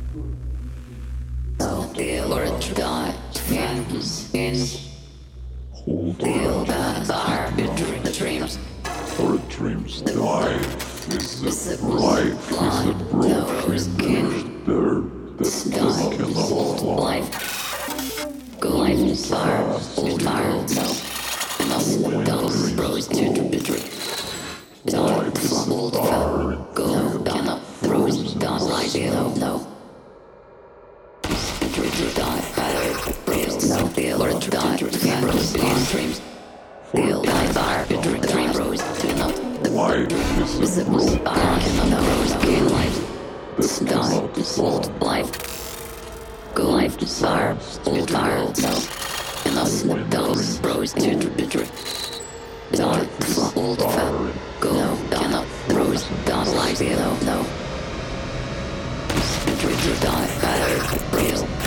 So deal or die, hands in, deal that are between the dreams. Our dreams die. Is the life is a broken there that cannot fly. Life, go life is fire, old fire, no, guns rose to betray. Dark, old fire, go down, rose down, light, no. Die, fire, rails, no, deal or die, rose in dreams. Deal, die, fire, dream rose to not. Life is a broken Die, old life. Go life to fire, old fire, no. Enough guns rose to betray. Dark, old fire, go down, rose down, light, no. Die, fire, rails.